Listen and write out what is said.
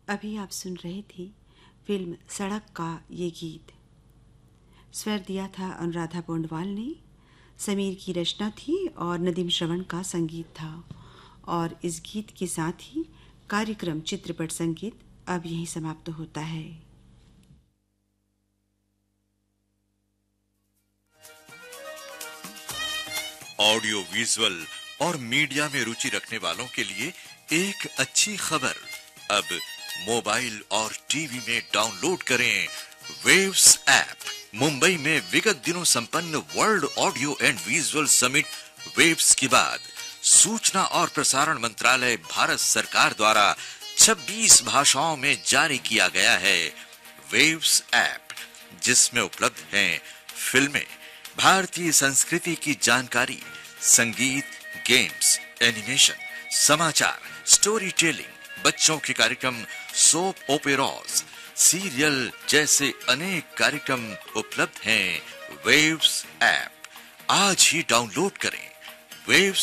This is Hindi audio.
अभी आप सुन रहे थे फिल्म सड़क का ये गीत। स्वर दिया था अनुराधा पोंडवाल ने, समीर की रचना थी और नदीम श्रवण का संगीत था। और इस गीत के साथ ही कार्यक्रम चित्रपट संगीत अब यहीं समाप्त होता है। ऑडियो विजुअल और मीडिया में रुचि रखने वालों के लिए एक अच्छी खबर। अब मोबाइल और टीवी में डाउनलोड करें वेव्स ऐप। मुंबई में विगत दिनों संपन्न world audio and visual summit waves के बाद सूचना और प्रसारण मंत्रालय भारत सरकार द्वारा 26 भाषाओं में जारी किया गया है वेव्स ऐप, जिसमें उपलब्ध हैं फिल्में, भारतीय संस्कृति की जानकारी, संगीत, गेम्स, एनिमेशन, समाचार, स्टोरी टेलिंग, बच्चों के कार्यक्रम, सोप ओपेराज, सीरियल जैसे अनेक कार्यक्रम उपलब्ध हैं वेव्स ऐप। आज ही डाउनलोड करें वेव्स